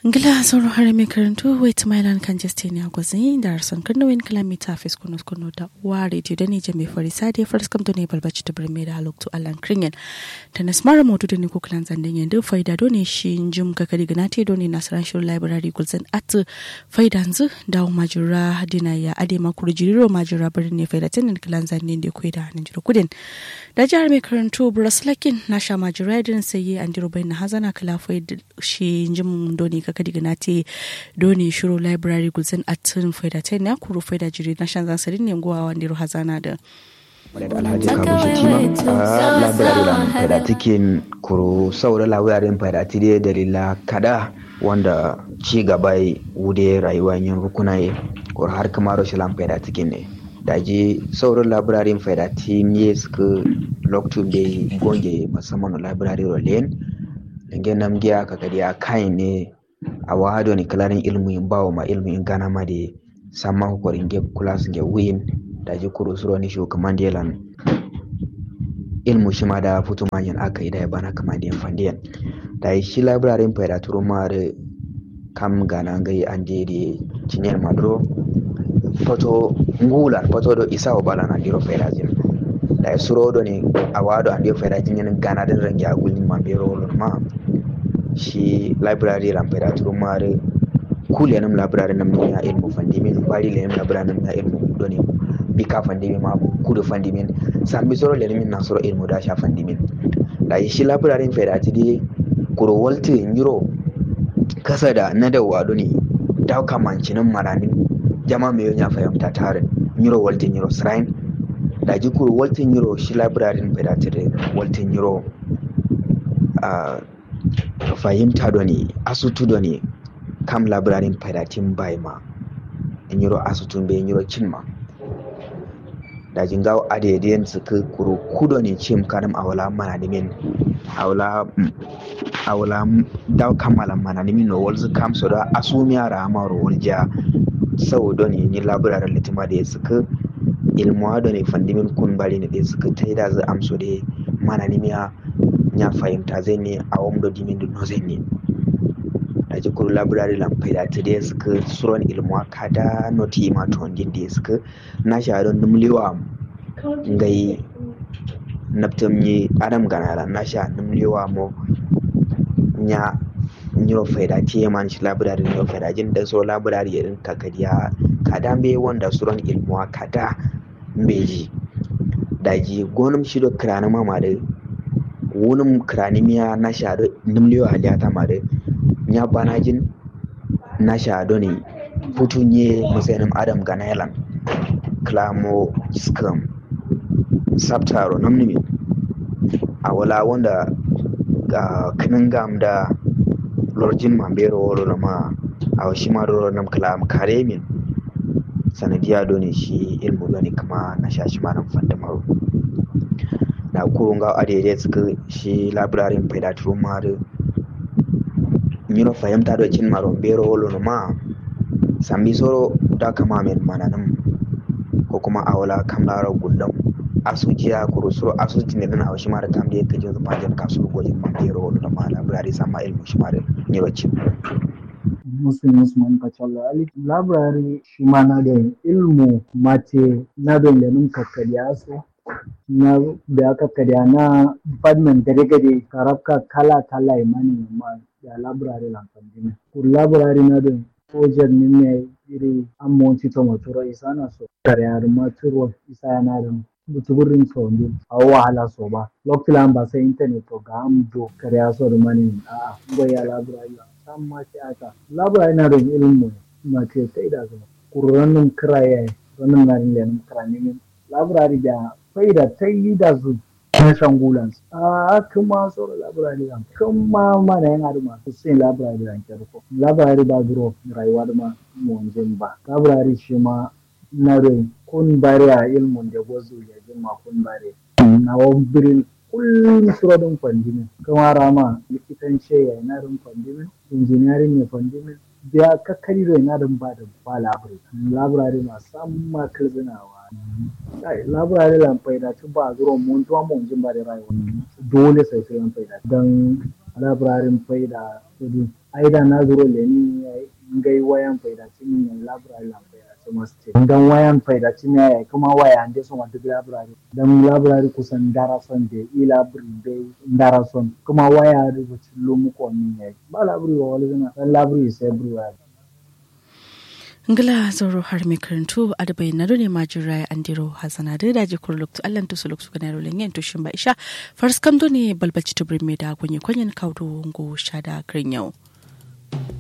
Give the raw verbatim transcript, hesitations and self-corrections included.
Ngila sauro har mai karantu wait mailan kan Justin ya gwazin da arsan karnawin kilomita fis kuno kuno da wa radio da nije mai farisa da faris kam to ne balbaci ta birme da haluktu allan kringen ta nasmara motu da ne ko klan zandan yanda faida do ne shi jim ka kadi ganate do ne nasaran shir library gulzan at faida nzu da majura dina ya ade makuru jiriro majura birne faida tan klan zandan da koyi da nan jiro kudin da jihar mai karantu braslakin na sha majura din sai an diro bayin hazana kala faida shi jim do ne kadi ganate doni shiro library gulzen atin faida ta na kuro faida jiri na shan zansarin ne gowa wanda ro hazana da alhaji kabu shetima a library la faida tikin kuro saura library faida tide dalila kada wanda ci gaba wude rayuwa yin rukunaye ko har kamar shi lan faida tikin ne daji sauran library faida tim ne suka lokacin da gonge musamman library rolen dange namgiya kakadi a kai ne a wahado ni kalarin ilmu in bawo ma ilmu in gana ma de samma ko ringe class nge win da ji kuro suro ni sho kamandelan ilmu shi ma da futu manyan aka ida bana kamandiyan fandiyan da shi library in faida turu mare kam gana ngai ande de cinyen madro foto ngula foto do isa o bala na diro faida jin da suro do ni awado ande faida cinyen gana den rangi agulni mambero ma shi library rampera turu mare kule nam library nam ya ilmu fandimin bari le nam library nam ya ilmu doni bika fandimin ma kudu fandimin sambi soro le min nasoro ilmu da sha fandimin da shi library fera tidi kuro walti nyiro kasa da na da wado ne da kamancinin maranin jama me ya fahimta tare nyiro walti nyiro shrine da ji kuro walti nyiro shi library fera tidi walti nyiro a fahimta da ne asutu da ne kam labirarin fadatin bai ma in yiro asutun bai yiro cin ma da jingawo adediyan su ka kuro kudo ne cim kanam awala mana nimin awala awala daw kamala mana nimin no walzu kam so da asumiya rama ro walja sau da ne ni labirarin litima da suka ilmuwa da ne fandimin kun bari ne da suka taida za amso da mana nimiya nya fahimta zai ne a wamdo dimin da no zai ne da ji kuru library lam faida ta da suka suron ilmuwa kada noti ma to ngin da suka na sharon numlewa ngai naptam ni adam ganara na sha numlewa mo nya nyiro faida ce man shi library ne faida jin da so library irin kakadiya kada be wanda suron ilmuwa kada mbeji da ji gonum shi do krana mama da wunin kranimiya na shaɗo nimliyo haliyata mare ya bana jin na shaɗo ne putunye musayin adam ganailan klamo skam sabtaro namnimi a wala wanda ga kinin gam da lorjin mambero wolo na ma a washi ma doro nam kalam karemin sanadiya doni shi ilmu doni kama na shashi ma nan fandamaro na kurunga adede suka shi labirarin faida turu mare miro fahimta da cin maron bero wolo ma sambi soro da kama men mananin ko kuma awala kamlara gullum asujiya kurusuro asuji ne na haushi mara kam da yake jin zuwa jan kasu gojin man bero wolo ma labirari sama ilmu shi mare miro cin Muslim Usman Kacalla Ali labirari shi ma na da ilmu mace na da lenin kakkariya so na da aka karya na department da gade karabka kala kala imani ma ya library lan pandina ku library na da project ne ne iri ammonti to motora isana so karya ma turo isa na da butuburin so ndi awa hala so ba lokacin ba sai internet to ga am do karya so da mani a go ya library san ma sai aka library na da ilmu ma ce sai da zo kurannun kiraye wannan garin da mun karani library da faida ta yi da su na shangulan a kuma sauran labirari da kuma mana yana da masu sin labirari da ke rufo labirari ba duro rayuwa da ma wanzin ba labirari shi ma na rai kun bari a ilmun da gwazo ya jima kun bari na wabirin kullum surodin kwandimin kuma rama likitanci ya yana rin kwandimin injiniyarin ne kwandimin biya kakkari da yana rin ba da ba labirari labirari masu amma kalbinawa laburare lampai da ci ba zuwa mun tuwa mun jin ba da rayuwa dole sai sai lampai da dan labrarin faida kudu aida na zuro le ni ngai wayan faida cin yin labrari la faida ce masu ce dan wayan faida cin ya kuma waya ande so duk labrari dan labrari kusan darason da i labri dai darason kuma waya da cin lumu ko ni ya ba labri wa wala zana dan labri sai everywhere ngila zoro har mai karantu a da bayyana ne majira andiro hasana da daji kurluk to allan to suluk su kana rolin yin tushin ba isha farskam do ne balbaci tubrin me da gunye kwanyen kaudo ngo shada krin yau